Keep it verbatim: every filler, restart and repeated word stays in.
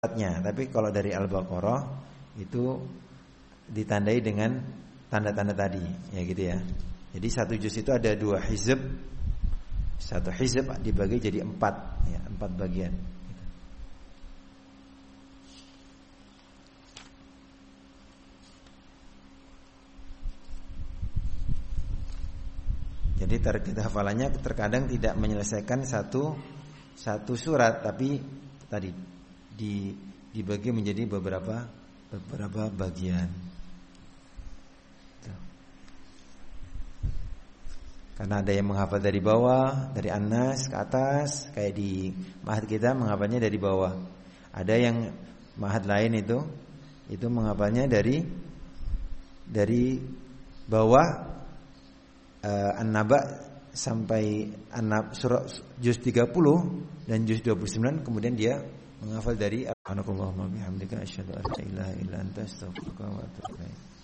Tapi kalau dari Al-Baqarah itu ditandai dengan tanda-tanda tadi, ya gitu ya. Jadi satu juz itu ada dua hizb, satu hizb dibagi jadi empat, ya, empat bagian. Jadi target hafalannya terkadang tidak menyelesaikan satu satu surat, tapi tadi di dibagi menjadi beberapa beberapa bagian. Tuh. Karena ada yang menghafal dari bawah, dari An-Nas ke atas, kayak di ma'had kita menghafalnya dari bawah. Ada yang ma'had lain itu itu menghafalnya dari dari bawah uh, An-Naba sampai An-Nab surah juz tiga puluh dan juz dua puluh sembilan, kemudian dia menghafal dari Subhanakallahumma bihamdika asyhadu an la ilaha illa anta astaghfiruka wa atubu ilaik.